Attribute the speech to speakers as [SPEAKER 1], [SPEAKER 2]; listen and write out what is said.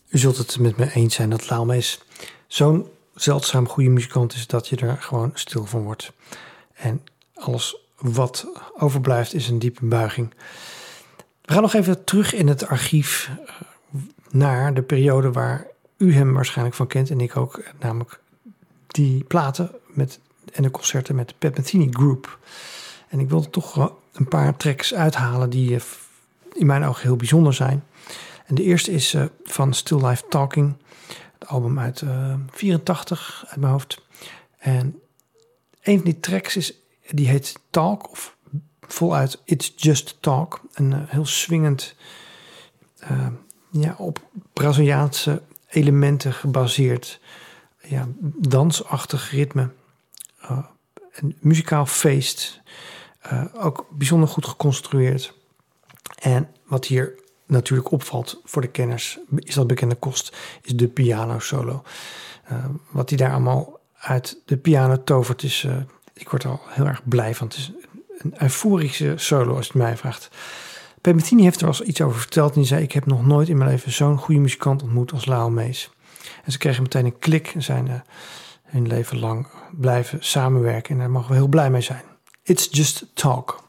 [SPEAKER 1] U zult het met me eens zijn dat Lyle Mays zo'n zeldzaam goede muzikant is dat je er gewoon stil van wordt. En alles wat overblijft is een diepe buiging. We gaan nog even terug in het archief naar de periode waar u hem waarschijnlijk van kent en ik ook. Namelijk die platen en de concerten met de Pat Metheny Group. En ik wilde toch een paar tracks uithalen die in mijn ogen heel bijzonder zijn. En de eerste is van Still Life Talking. Het album uit 84 uit mijn hoofd. En een van die tracks die heet Talk. Of voluit It's Just Talk. Een heel swingend, op Braziliaanse elementen gebaseerd. Dansachtig ritme. Een muzikaal feest. Ook bijzonder goed geconstrueerd. En wat hier natuurlijk opvalt voor de kenners, is dat bekende kost, is de piano solo. Wat hij daar allemaal uit de piano tovert is, ik word er al heel erg blij van. Het is een euforische solo als je het mij vraagt. Pat Metheny heeft er wel eens iets over verteld en die zei, ik heb nog nooit in mijn leven zo'n goede muzikant ontmoet als Lyle Mays. En ze kregen meteen een klik en zijn hun leven lang blijven samenwerken en daar mogen we heel blij mee zijn. It's Just Talk.